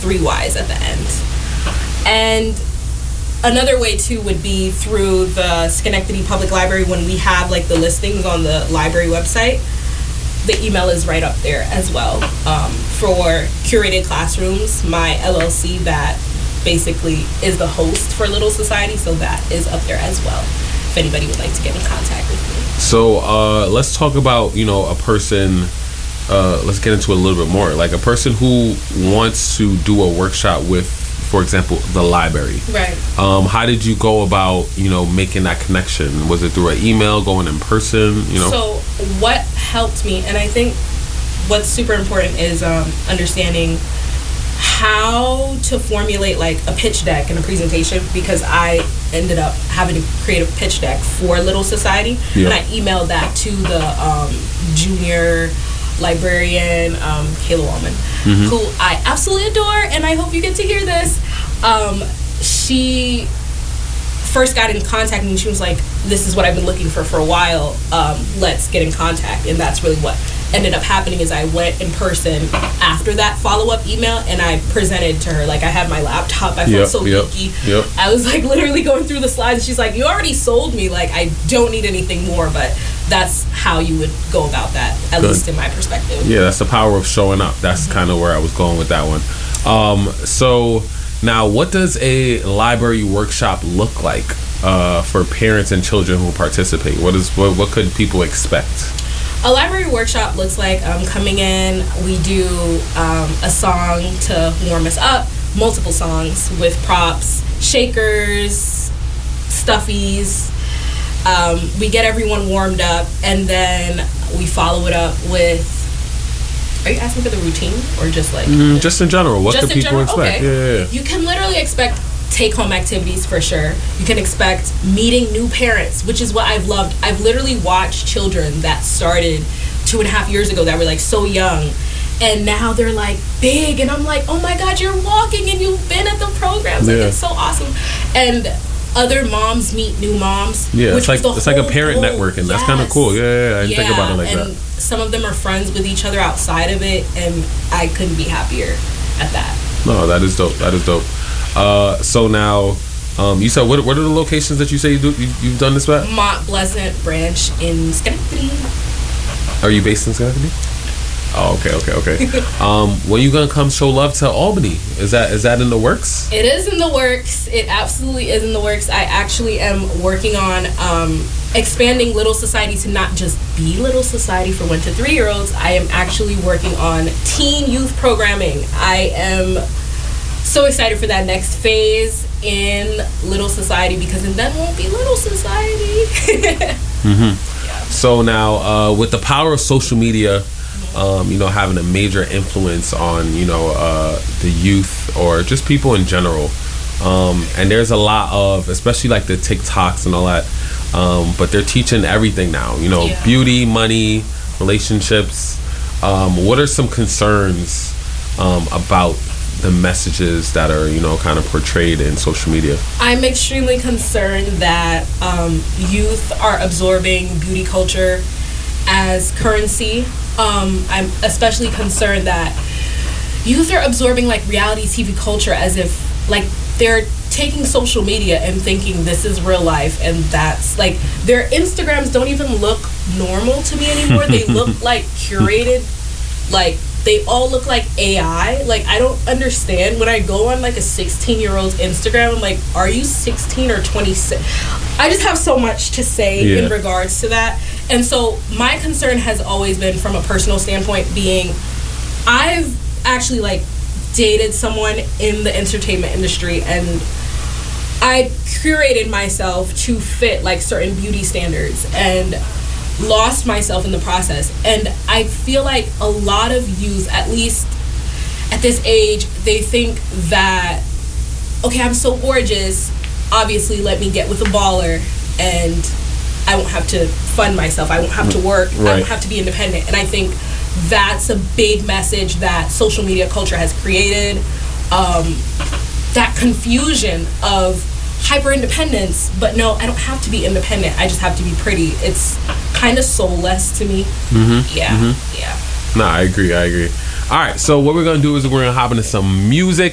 3 Y's at the end. And another way too would be through the Schenectady Public Library. When we have like the listings on the library website, the email is right up there as well. For Curated Classrooms, my LLC that basically is the host for Little Society, so that is up there as well if anybody would like to get in contact with me. So let's talk about, you know, a person, let's get into it a little bit more, like a person who wants to do a workshop with, for example, the library. Right. How did you go about, you know, making that connection? Was it through an email, going in person, you know? So what helped me, and I think what's super important is understanding how to formulate like a pitch deck and a presentation, because I ended up having to create a pitch deck for Little Society. Yeah. And I emailed that to the junior librarian, Kayla Wallman, who I absolutely adore, and I hope you get to hear this. She first got in contact with me. She was like, this is what I've been looking for a while. Let's get in contact. And that's really what ended up happening, is I went in person after that follow-up email, and I presented to her. Like, I had my laptop. I felt so geeky. I was like literally going through the slides, and she's like, you already sold me. Like, I don't need anything more. But that's how you would go about that, at least in my perspective. Yeah, that's the power of showing up. That's kind of where I was going with that one. So now, what does a library workshop look like for parents and children who participate? What could people expect? A library workshop looks like coming in, we do a song to warm us up, multiple songs with props, shakers, stuffies. We get everyone warmed up, and then we follow it up with... Are you asking for the routine, or just like... just in general. What can people expect? Okay. Yeah. You can literally expect take-home activities for sure. You can expect meeting new parents, which is what I've loved. I've literally watched children that started 2.5 years ago that were like so young, and now they're like big, and I'm like, oh my God, you're walking and you've been at the programs. Like, it's so awesome. And other moms meet new moms. Yeah, it's like a parent network, and that's kind of cool. Yeah, I didn't think about it like that. Some of them are friends with each other outside of it, and I couldn't be happier at that. No, that is dope. That is dope. So now, you said what are the locations that you say you've done this at? Mont Pleasant branch in Schenectady. Are you based in Schenectady? Oh, okay. When you gonna come show love to Albany? Is that in the works? It is in the works. It absolutely is in the works. I actually am working on expanding Little Society to not just be Little Society for 1 to 3-year-olds. I am actually working on teen youth programming. I am so excited for that next phase in Little Society, because then won't be Little Society. So now, with the power of social media, you know, having a major influence on, you know, the youth or just people in general, and there's a lot of, especially like the TikToks and all that, but they're teaching everything now, you know, beauty, money, relationships. What are some concerns about the messages that are, you know, kind of portrayed in social media? I'm extremely concerned that youth are absorbing beauty culture as currency. I'm especially concerned that youth are absorbing like reality TV culture as if like they're taking social media and thinking this is real life, and that's like their Instagrams don't even look normal to me anymore. They look like curated, like they all look like AI. Like, I don't understand. When I go on like a 16-year-old's Instagram, I'm like, are you 16 or 26? I just have so much to say in regards to that. And so my concern has always been, from a personal standpoint, being I've actually like dated someone in the entertainment industry, and I curated myself to fit like certain beauty standards and lost myself in the process. And I feel like a lot of youth, at least at this age, they think that, okay, I'm so gorgeous, obviously let me get with a baller and I won't have to fund myself, I won't have to work, I won't have to be independent. And I think that's a big message that social media culture has created, that confusion of hyper independence, but no, I don't have to be independent, I just have to be pretty. It's kind of soulless to me. Yeah. No, I agree. All right, so what we're gonna do is we're gonna hop into some music.